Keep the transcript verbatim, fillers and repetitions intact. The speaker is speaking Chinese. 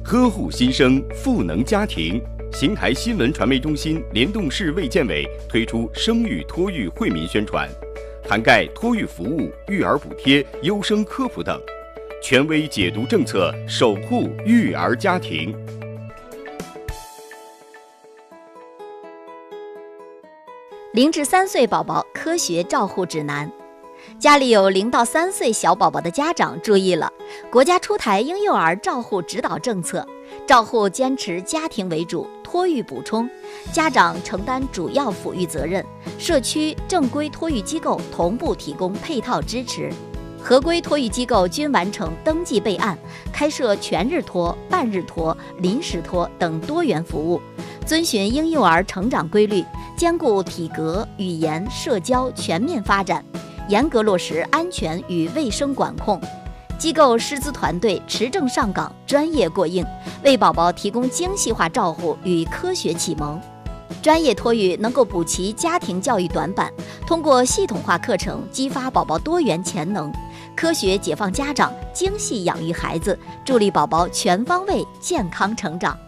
呵护新生，赋能家庭。邢台新闻传媒中心联动市卫健委推出生育托育惠民宣传，涵盖托育服务、育儿补贴、优生科普等，权威解读政策，守护育儿家庭。 零至三岁宝宝科学照护指南。家里有零到三岁小宝宝的家长注意了，国家出台婴幼儿照护指导政策，照护坚持家庭为主，托育补充，家长承担主要抚育责任，社区正规托育机构同步提供配套支持，合规托育机构均完成登记备案，开设全日托、半日托、临时托等多元服务，遵循婴幼儿成长规律，兼顾体格、语言、社交全面发展，严格落实安全与卫生管控。机构师资团队持证上岗，专业过硬，为宝宝提供精细化照护与科学启蒙。专业托育能够补齐家庭教育短板，通过系统化课程激发宝宝多元潜能，科学解放家长，精细养育孩子，助力宝宝全方位健康成长。